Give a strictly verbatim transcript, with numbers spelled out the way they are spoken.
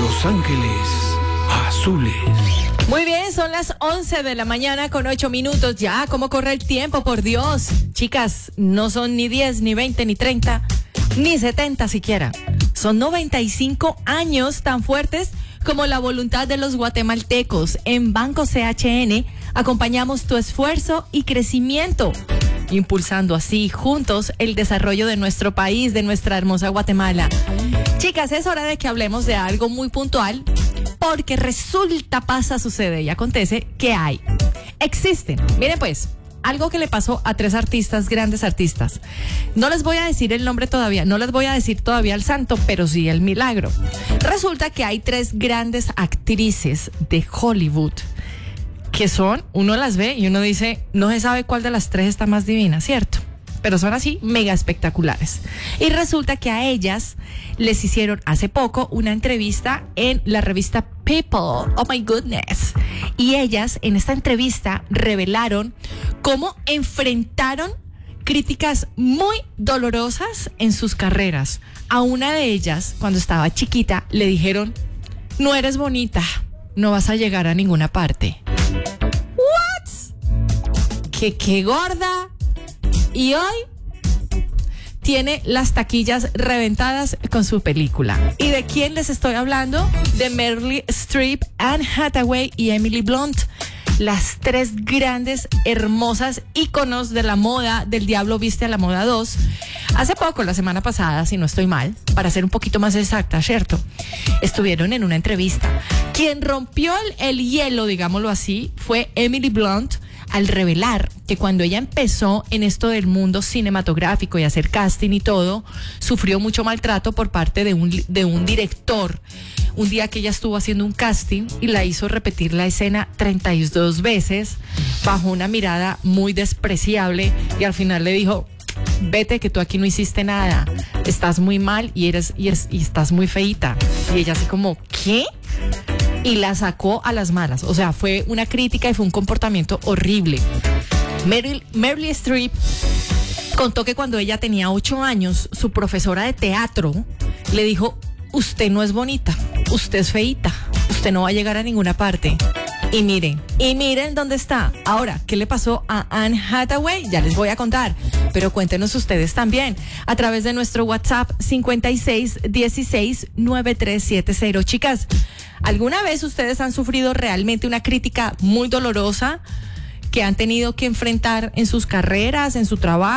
Los Ángeles Azules. Muy bien, son las once de la mañana con ocho minutos. Ya, ¿cómo corre el tiempo? Por Dios. Chicas, no son ni diez, ni veinte, ni treinta, ni setenta siquiera. Son noventa y cinco años tan fuertes como la voluntad de los guatemaltecos. En Banco C H N acompañamos tu esfuerzo y crecimiento, impulsando así juntos el desarrollo de nuestro país, de nuestra hermosa Guatemala. Chicas, es hora de que hablemos de algo muy puntual, porque resulta, pasa, sucede y acontece que hay, existen, miren pues, algo que le pasó a tres artistas, grandes artistas. No les voy a decir el nombre todavía, no les voy a decir todavía el santo, pero sí el milagro. Resulta que hay tres grandes actrices de Hollywood que son, uno las ve y uno dice, no se sabe cuál de las tres está más divina, ¿cierto? Pero son así mega espectaculares. Y resulta que a ellas les hicieron hace poco una entrevista en la revista People. Oh my goodness. Y ellas en esta entrevista revelaron cómo enfrentaron críticas muy dolorosas en sus carreras. A una de ellas, cuando estaba chiquita, le dijeron, no eres bonita, no vas a llegar a ninguna parte. ¿What? ¿Qué, qué gorda? Y hoy tiene las taquillas reventadas con su película. ¿Y de quién les estoy hablando? De Meryl Streep, Anne Hathaway y Emily Blunt. Las tres grandes, hermosas íconos de la moda, del Diablo Viste a la Moda dos. Hace poco, la semana pasada, si no estoy mal, para ser un poquito más exacta, ¿cierto? Estuvieron en una entrevista. Quien rompió el, el hielo, digámoslo así, fue Emily Blunt, al revelar que cuando ella empezó en esto del mundo cinematográfico y hacer casting y todo, sufrió mucho maltrato por parte de un, de un director. Un día que ella estuvo haciendo un casting y la hizo repetir la escena treinta y dos veces bajo una mirada muy despreciable y al final le dijo, vete que tú aquí no hiciste nada, estás muy mal y, eres, y, es, y estás muy feíta. Y ella así como, ¿qué? Y la sacó a las malas. O sea, fue una crítica y fue un comportamiento horrible. Meryl, Meryl Streep contó que cuando ella tenía ocho años, su profesora de teatro le dijo, usted no es bonita, usted es feíta, usted no va a llegar a ninguna parte. Y miren, y miren dónde está. Ahora, ¿qué le pasó a Anne Hathaway? Ya les voy a contar, pero cuéntenos ustedes también a través de nuestro WhatsApp cincuenta y seis dieciséis noventa y tres setenta. Chicas, ¿alguna vez ustedes han sufrido realmente una crítica muy dolorosa que han tenido que enfrentar en sus carreras, en su trabajo?